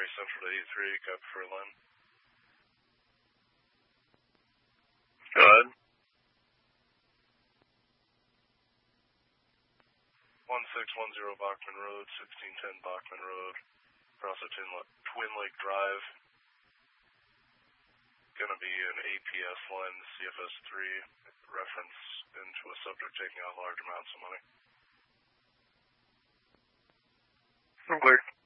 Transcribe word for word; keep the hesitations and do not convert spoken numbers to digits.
Gary Central to eight three, copy for a line. Go ahead. one six one zero Bachman Road, sixteen ten Bachman Road, across the Twin, Twin Lake Drive. Gonna be an A P S line, C F S three, reference into a subject taking out large amounts of money. Clear.